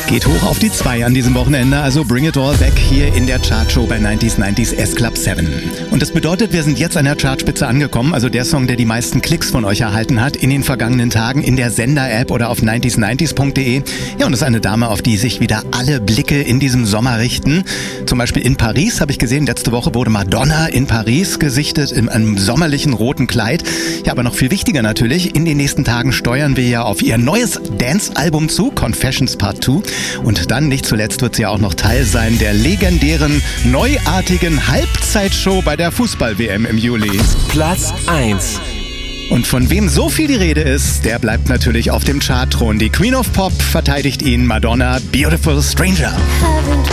Geht hoch auf die 2 an diesem Wochenende, also Bring It All Back hier in der Chartshow bei 90s S-Club 7. Und das bedeutet, wir sind jetzt an der Chartspitze angekommen, also der Song, der die meisten Klicks von euch erhalten hat in den vergangenen Tagen in der Sender-App oder auf 90s90s.de. Ja, und das ist eine Dame, auf die sich wieder alle Blicke in diesem Sommer richten. Zum Beispiel in Paris, habe ich gesehen, letzte Woche wurde Madonna in Paris gesichtet in einem sommerlichen roten Kleid. Ja, aber noch viel wichtiger natürlich, in den nächsten Tagen steuern wir ja auf ihr neues Dance-Album zu, Confessions Part 2. Und dann, nicht zuletzt, wird sie ja auch noch Teil sein der legendären, neuartigen Halbzeitshow bei der Fußball-WM im Juli. Platz 1. Und von wem so viel die Rede ist, der bleibt natürlich auf dem Chartthron. Die Queen of Pop verteidigt ihn, Madonna, Beautiful Stranger.